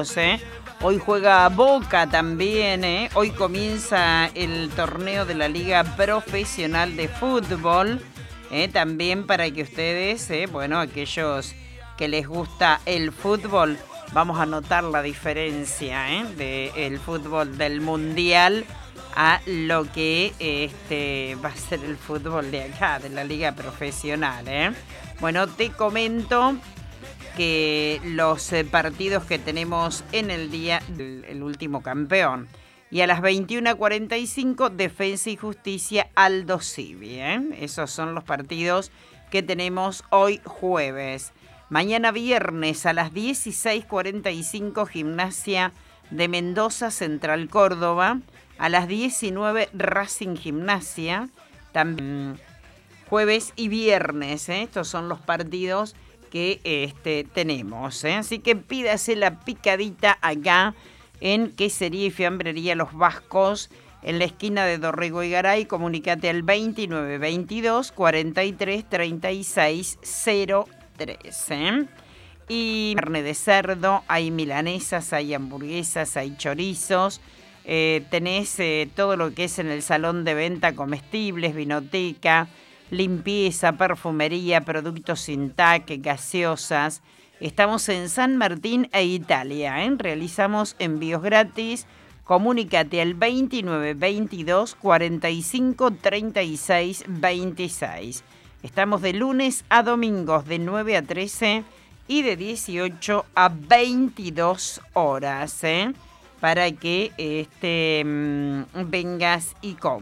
Hoy juega Boca también, Hoy comienza el torneo de la Liga Profesional de Fútbol, también para que ustedes, aquellos que les gusta el fútbol, vamos a notar la diferencia, del fútbol del Mundial a lo que va a ser el fútbol de acá, de la Liga Profesional, Bueno, te comento que los partidos que tenemos en el día del último campeón. Y a las 21:45, Defensa y Justicia Aldo Civi. Esos son los partidos que tenemos hoy jueves. Mañana viernes a las 16:45, Gimnasia de Mendoza Central Córdoba. A las 19, Racing Gimnasia. También jueves y viernes. Estos son los partidos que tenemos. Así que pídase la picadita acá en Quesería y Fiambrería Los Vascos, en la esquina de Dorrego y Garay. Comunicate al 2922 43 36 03. Y carne de cerdo, hay milanesas, hay hamburguesas, hay chorizos. Tenés todo lo que es en el salón de venta, comestibles, vinoteca, limpieza, perfumería, productos sin TAC, gaseosas. Estamos en San Martín e Italia, Realizamos envíos gratis. Comunícate al 2922 45 36 26. Estamos de lunes a domingos de 9 a 13 y de 18 a 22 horas, para que vengas y comas.